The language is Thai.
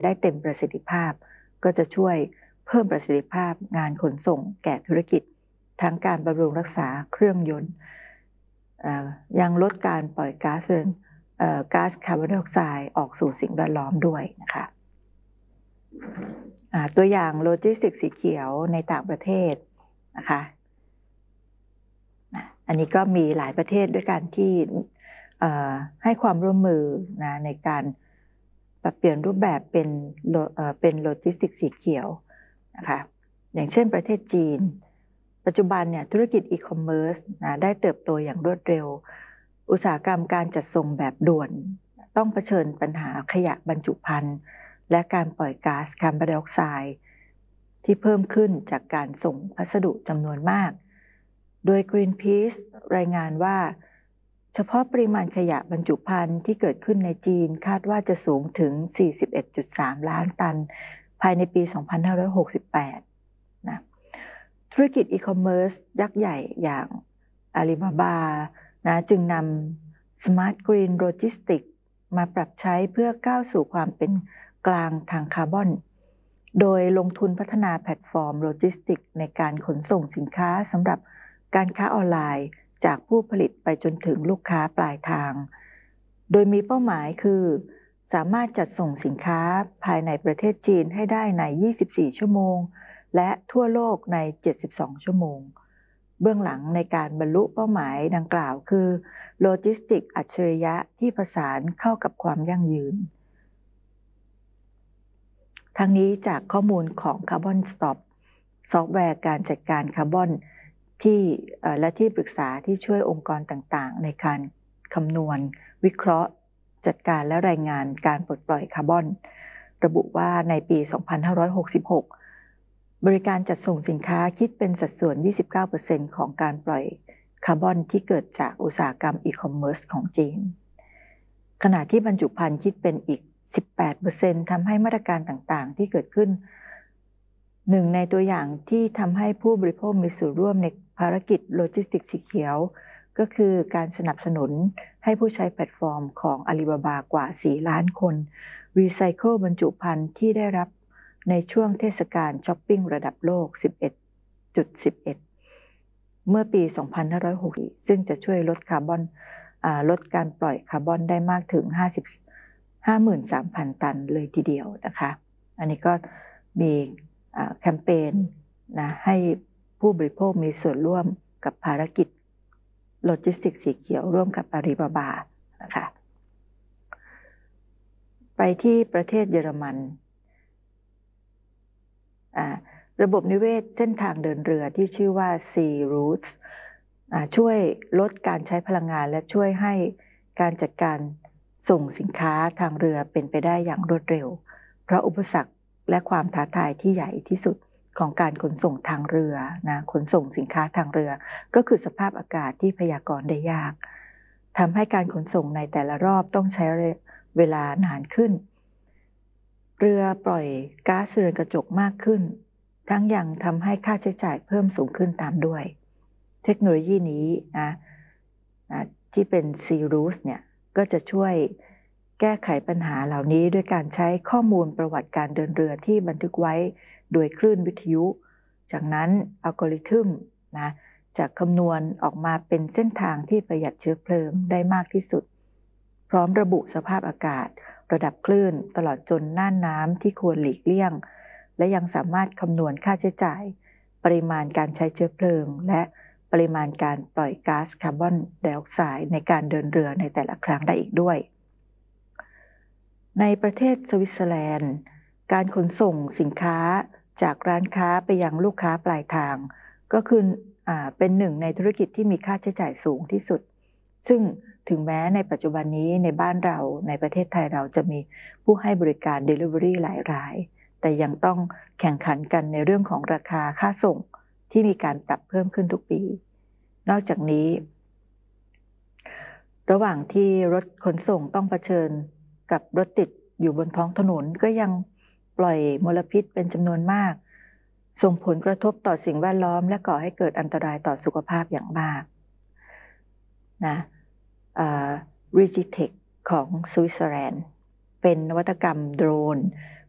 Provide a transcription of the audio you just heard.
ได้เต็มประสิทธิภาพก็จะช่วยเพิ่มประสิทธิภาพงานขนส่งแก่ธุรกิจทั้งการบำรุงรักษาเครื่องยนต์ยังลดการปล่อยก๊าซคาร์บอนไดออกไซด์ออกสู่สิ่งแวดล้อมด้วยนะคะตัวอย่างโลจิสติกส์สีเขียวในต่างประเทศนะคะอันนี้ก็มีหลายประเทศด้วยกันที่ให้ความร่วมมือนะในการปรับเปลี่ยนรูปแบบเป็นโลจิสติกส์สีเขียวนะคะอย่างเช่นประเทศจีนปัจจุบันเนี่ยธุรกิจอีคอมเมิร์ซได้เติบโตอย่างรวดเร็วอุตสาหกรรมการจัดส่งแบบด่วนต้องเผชิญปัญหาขยะบรรจุภัณฑ์และการปล่อยก๊าซคาร์บอนไดออกไซด์ที่เพิ่มขึ้นจากการส่งพัสดุจำนวนมากโดย Greenpeace รายงานว่าเฉพาะปริมาณขยะบรรจุภัณฑ์ที่เกิดขึ้นในจีนคาดว่าจะสูงถึง 41.3 ล้านตันภายในปี 2568 นะธุรกิจอีคอมเมิร์ซยักษ์ใหญ่อย่างอาลีบาบานะจึงนำ Smart Green Logistics มาปรับใช้เพื่อก้าวสู่ความเป็นกลางทางคาร์บอนโดยลงทุนพัฒนาแพลตฟอร์มโลจิสติกในการขนส่งสินค้าสำหรับการค้าออนไลน์จากผู้ผลิตไปจนถึงลูกค้าปลายทางโดยมีเป้าหมายคือสามารถจัดส่งสินค้าภายในประเทศจีนให้ได้ใน 24 ชั่วโมงและทั่วโลกใน 72 ชั่วโมงเบื้องหลังในการบรรลุเป้าหมายดังกล่าวคือโลจิสติกอัจฉริยะที่ผสานเข้ากับความยั่งยืนทั้งนี้จากข้อมูลของ Carbon Stop ซอฟต์แวร์การจัดการคาร์บอนและที่ปรึกษาที่ช่วยองค์กรต่างๆในการคำนวณวิเคราะห์จัดการและรายงานการปลดปล่อยคาร์บอนระบุว่าในปี 2566 บริการจัดส่งสินค้าคิดเป็นสัดส่วน 29% ของการปล่อยคาร์บอนที่เกิดจากอุตสาหกรรมอีคอมเมิร์ซของจีนขณะที่บรรจุภัณฑ์คิดเป็นอีก 18% ทำให้มาตรการต่างๆที่เกิดขึ้นหนึ่งในตัวอย่างที่ทำให้ผู้บริโภคมีส่วนร่วมในภารกิจโลจิสติกส์สีเขียวก็คือการสนับสนุนให้ผู้ใช้แพลตฟอร์มของอาลีบาบากว่า 4 ล้านคนรีไซเคิลบรรจุภัณฑ์ที่ได้รับในช่วงเทศกาลช้อปปิ้งระดับโลก 11.11 เมื่อปี 2560 ซึ่งจะช่วยลดการปล่อยคาร์บอนได้มากถึง 53,000 ตันเลยทีเดียวนะคะอันนี้ก็มีแคมเปญนะให้ผู้บริโภคมีส่วนร่วมกับภารกิจโลจิสติกส์สีเขียวร่วมกับอาลีบาบานะคะไปที่ประเทศเยอรมันระบบนิเวศเส้นทางเดินเรือที่ชื่อว่า Sea Routes ช่วยลดการใช้พลังงานและช่วยให้การจัดการส่งสินค้าทางเรือเป็นไปได้อย่างรวดเร็วเพราะอุปสรรคและความท้าทายที่ใหญ่ที่สุดของการขนส่งทางเรือนะขนส่งสินค้าทางเรือก็คือสภาพอากาศที่พยากรณ์ได้ยากทำให้การขนส่งในแต่ละรอบต้องใช้เวลานานขึ้นเรือปล่อยก๊าซเรือนกระจกมากขึ้นทั้งยังทำให้ค่าใช้จ่ายเพิ่มสูงขึ้นตามด้วยเทคโนโลยีนี้นะที่เป็น Sea Routes เนี่ยก็จะช่วยแก้ไขปัญหาเหล่านี้ด้วยการใช้ข้อมูลประวัติการเดินเรือที่บันทึกไว้โดยคลื่นวิทยุจากนั้นอัลกอริทึมนะจะคำนวณออกมาเป็นเส้นทางที่ประหยัดเชื้อเพลิงได้มากที่สุดพร้อมระบุสภาพอากาศระดับคลื่นตลอดจนน่านน้ำที่ควรหลีกเลี่ยงและยังสามารถคำนวณค่าใช้จ่ายปริมาณการใช้เชื้อเพลิงและปริมาณการปล่อยก๊าซคาร์บอนไดออกไซด์ในการเดินเรือในแต่ละครั้งได้อีกด้วยในประเทศสวิตเซอร์แลนด์การขนส่งสินค้าจากร้านค้าไปยังลูกค้าปลายทางก็คือเป็นหนึ่งในธุรกิจที่มีค่าใช้จ่ายสูงที่สุดซึ่งถึงแม้ในปัจจุบันนี้ในบ้านเราในประเทศไทยเราจะมีผู้ให้บริการ Delivery หลายรายแต่ยังต้องแข่งขันกันในเรื่องของราคาค่าส่งที่มีการปรับเพิ่มขึ้นทุกปีนอกจากนี้ระหว่างที่รถขนส่งต้องเผชิญกับรถติดอยู่บนท้องถนนก็ยังปล่อยมลพิษเป็นจำนวนมากส่งผลกระทบต่อสิ่งแวดล้อมและก่อให้เกิดอันตรายต่อสุขภาพอย่างมากนะRigitech ของสวิตเซอร์แลนด์เป็นนวัตกรรมโดรน